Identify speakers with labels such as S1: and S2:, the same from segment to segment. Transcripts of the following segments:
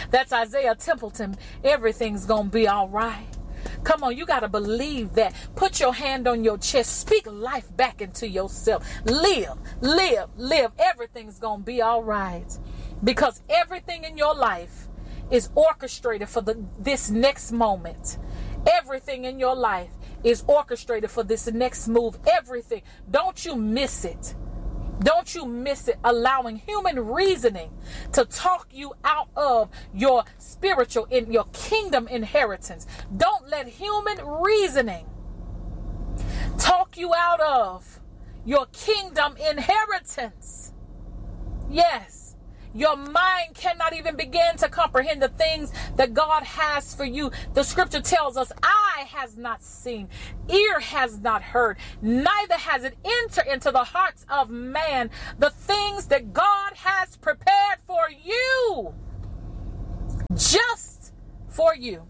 S1: That's Isaiah Templeton. Everything's going to be all right. Come on, you got to believe that. Put your hand on your chest. Speak life back into yourself. Live, live, live. Everything's going to be all right. Because everything in your life is orchestrated for this next moment. Everything in your life is orchestrated for this next move. Everything. Don't you miss it. Don't you miss it, allowing human reasoning to talk you out of your spiritual, in your kingdom inheritance. Don't let human reasoning talk you out of your kingdom inheritance. Yes. Your mind cannot even begin to comprehend the things that God has for you. The scripture tells us, eye has not seen, ear has not heard, neither has it entered into the hearts of man the things that God has prepared for you. Just for you.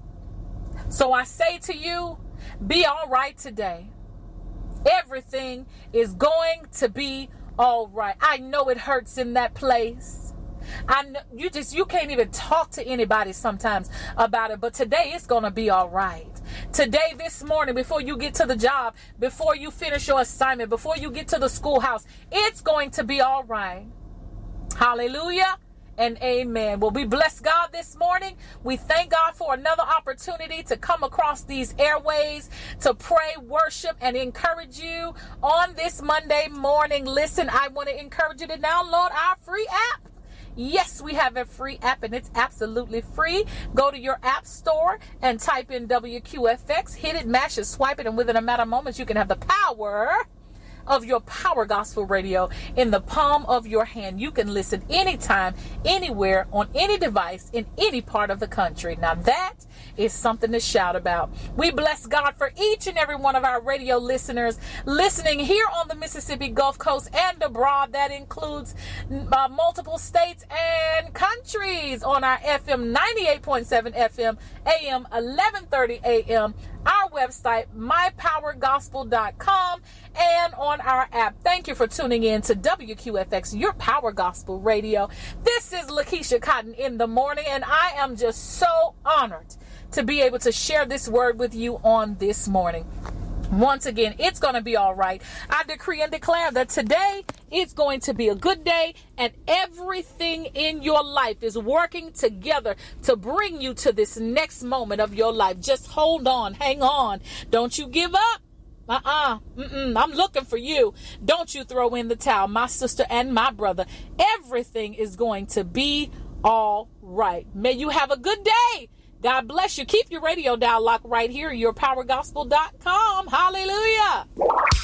S1: So I say to you, be all right today. Everything is going to be all right. I know it hurts in that place. I know you can't even talk to anybody sometimes about it, but today it's going to be all right. Today, this morning, before you get to the job, before you finish your assignment, before you get to the schoolhouse, it's going to be all right. Hallelujah and amen. Well, we bless God this morning. We thank God for another opportunity to come across these airways to pray, worship, and encourage you on this Monday morning. Listen, I want to encourage you to download our free app. Yes, we have a free app, and it's absolutely free. Go to your app store and type in WQFX, hit it, mash it, swipe it, and within a matter of moments, you can have the power of your Power Gospel Radio in the palm of your hand. You can listen anytime, anywhere, on any device, in any part of the country. Now that is something to shout about. We bless God for each and every one of our radio listeners listening here on the Mississippi Gulf Coast and abroad. That includes multiple states and countries on our FM 98.7 FM, AM 1130 AM, our website, mypowergospel.com, and on our app. Thank you for tuning in to WQFX, your Power Gospel Radio. This is Lakeisha Cotton in the morning, and I am just so honored to be able to share this word with you on this morning. Once again, it's going to be all right. I decree and declare that today it's going to be a good day, and everything in your life is working together to bring you to this next moment of your life. Just hold on, hang on. Don't you give up. I'm looking for you. Don't you throw in the towel, my sister and my brother. Everything is going to be all right. May you have a good day. God bless you. Keep your radio dial locked right here, yourpowergospel.com. Hallelujah.